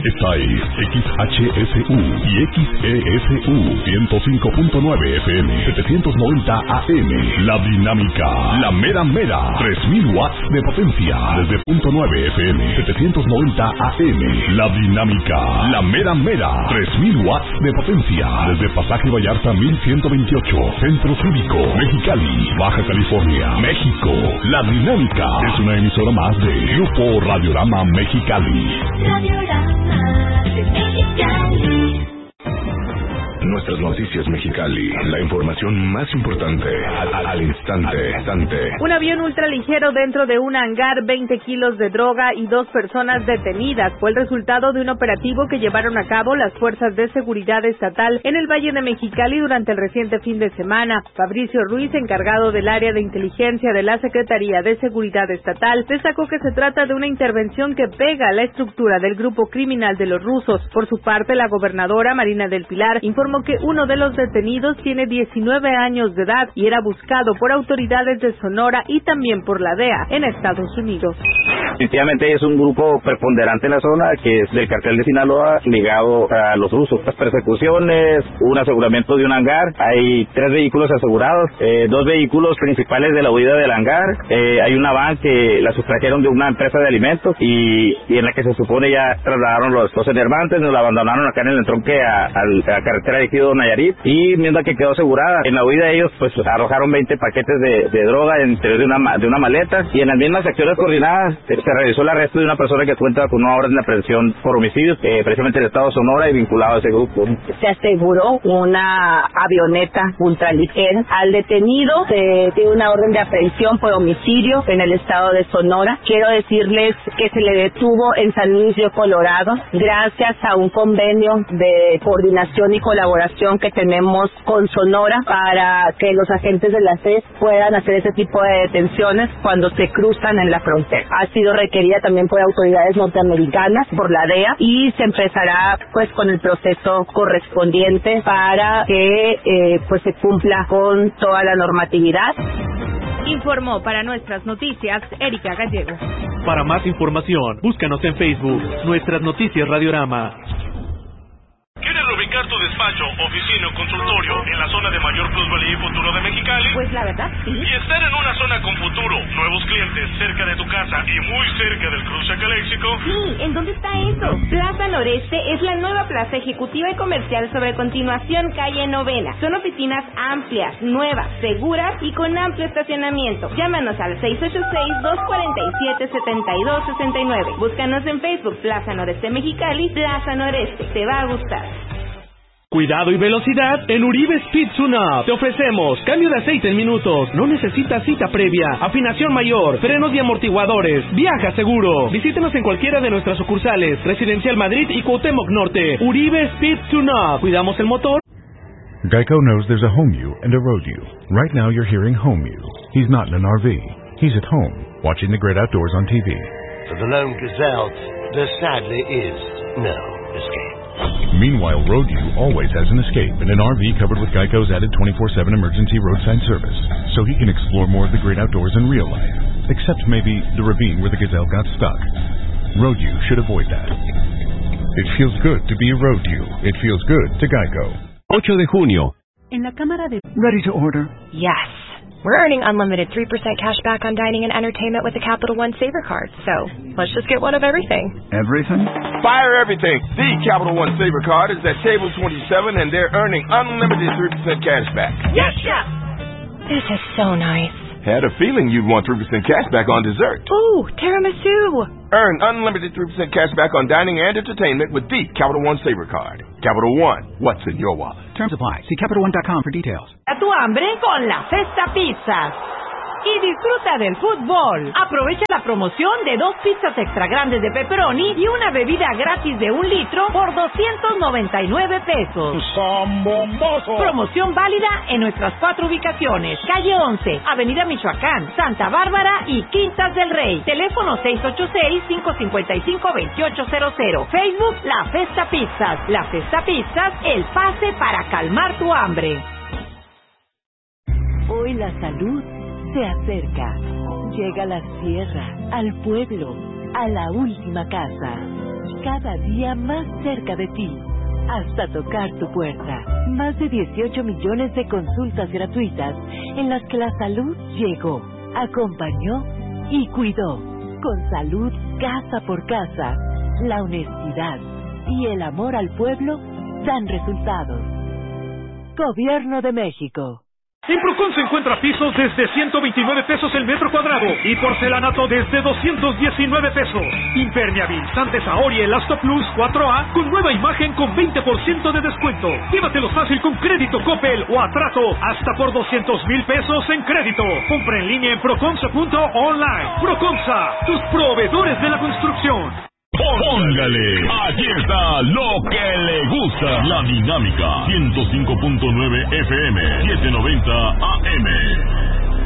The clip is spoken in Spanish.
Esta es XHSU y XESU 105.9 FM, 790 AM. La Dinámica, la mera mera, 3000 watts de potencia. Desde .9 FM, 790 AM. La Dinámica, la mera mera, 3000 watts de potencia. Desde Pasaje Vallarta 1128, Centro Cívico, Mexicali, Baja California, México. La Dinámica es una emisora más de Grupo Radiorama Mexicali. Radiorama de Mexicali. Nuestras noticias Mexicali, la información más importante al instante. Un avión ultraligero dentro de un hangar, 20 kilos de droga y 2 personas detenidas. Fue el resultado de un operativo que llevaron a cabo las fuerzas de seguridad estatal en el Valle de Mexicali durante el reciente fin de semana. Fabricio Ruiz, encargado del área de inteligencia de la Secretaría de Seguridad Estatal, destacó que se trata de una intervención que pega a la estructura del grupo criminal de los rusos. Por su parte, la gobernadora Marina del Pilar informó que uno de los detenidos tiene 19 años de edad y era buscado por autoridades de Sonora y también por la DEA en Estados Unidos. Definitivamente es un grupo preponderante en la zona que es del cartel de Sinaloa ligado a los rusos. Las persecuciones, un aseguramiento de un hangar, hay 3 vehículos asegurados, 2 vehículos principales de la huida del hangar, hay una van que la sustrajeron de una empresa de alimentos y en la que se supone ya trasladaron los enervantes, nos la abandonaron acá en el entronque a la carretera de Ejido Nayarit y mientras que quedó asegurada. En la huida ellos pues arrojaron 20 paquetes de droga en el interior de una maleta y en las mismas acciones coordinadas se realizó el arresto de una persona que cuenta con una orden de aprehensión por homicidios, precisamente del estado de Sonora y vinculado a ese grupo. Se aseguró una avioneta ultraligera. Al detenido se dio una orden de aprehensión por homicidio en el estado de Sonora. Quiero decirles que se le detuvo en San Luis Río Colorado gracias a un convenio de coordinación y colaboración que tenemos con Sonora para que los agentes de la CES puedan hacer ese tipo de detenciones cuando se cruzan en la frontera. Ha sido requerida también por autoridades norteamericanas, por la DEA, y se empezará pues con el proceso correspondiente para que pues se cumpla con toda la normatividad. Informó para Nuestras Noticias Erika Gallego. Para más información, búscanos en Facebook, Nuestras Noticias Radiorama. ¿Quieres reubicar tu despacho, oficina o consultorio en la zona de mayor plusvalía y futuro de Mexicali? Pues la verdad, sí. Y estar en una zona con futuro, nuevos clientes, cerca de tu casa y muy cerca del cruce Caléxico. Sí, ¿en dónde está eso? Plaza Noreste es la nueva plaza ejecutiva y comercial sobre Continuación, calle Novena. Son oficinas amplias, nuevas, seguras y con amplio estacionamiento. Llámanos al 686-247-7269. Búscanos en Facebook, Plaza Noreste Mexicali, Plaza Noreste. Te va a gustar. Cuidado y velocidad en Uribe Speed Tune-Up. Te ofrecemos cambio de aceite en minutos. No necesitas cita previa. Afinación mayor, frenos y amortiguadores. Viaja seguro. Visítenos en cualquiera de nuestras sucursales. Residencial Madrid y Cuauhtémoc Norte. Uribe Speed Tune-Up. Cuidamos el motor. Geico knows there's a home you and a road you. Right now you're hearing home you. He's not in an RV. He's at home, watching the great outdoors on TV. For the lone gazelle, there sadly is no escape. Meanwhile, RoadU always has an escape in an RV covered with Geico's added 24/7 emergency roadside service, so he can explore more of the great outdoors in real life, except maybe the ravine where the gazelle got stuck. RoadU should avoid that. It feels good to be a RoadU. It feels good to Geico. 8 de junio. En la Cámara de... Ready to order. Yes. We're earning unlimited 3% cash back on dining and entertainment with the Capital One Saver Card. So, let's just get one of everything. Everything? Fire everything. The Capital One Saver Card is at table 27 and they're earning unlimited 3% cash back. Yes, Chef! This is so nice. Had a feeling you'd want 3% cash back on dessert. Ooh, tiramisu! Earn unlimited 3% cash back on dining and entertainment with the Capital One Saver Card. Capital One, what's in your wallet? Terms apply. See CapitalOne.com for details. A tu hambre con la Festa Pizzas. Y disfruta del fútbol. Aprovecha la promoción de 2 pizzas extra grandes de pepperoni y una bebida gratis de 1 litro por 299 pesos. ¡Zambomboso! Promoción válida en nuestras 4 ubicaciones. Calle 11, Avenida Michoacán, Santa Bárbara y Quintas del Rey. Teléfono 686-555-2800. Facebook La Festa Pizzas. La Festa Pizzas, el pase para calmar tu hambre. Hoy la salud se acerca. Llega a la sierra, al pueblo, a la última casa. cada día más cerca de ti, hasta tocar tu puerta. Más de 18 millones de consultas gratuitas en las que la salud llegó, acompañó y cuidó. Con salud casa por casa, la honestidad y el amor al pueblo dan resultados. Gobierno de México. En Procon se encuentra pisos desde 129 pesos el metro cuadrado y porcelanato desde 219 pesos. Impermeabilizantes Saori Elasto Plus 4A con nueva imagen con 20% de descuento. Llévatelo fácil con crédito Coppel o a trato hasta por 200,000 pesos en crédito. Compra en línea en proconsa.online. Proconsa, tus proveedores de la construcción. Póngale, aquí está lo que le gusta. La Dinámica 105.9 FM, 790 AM.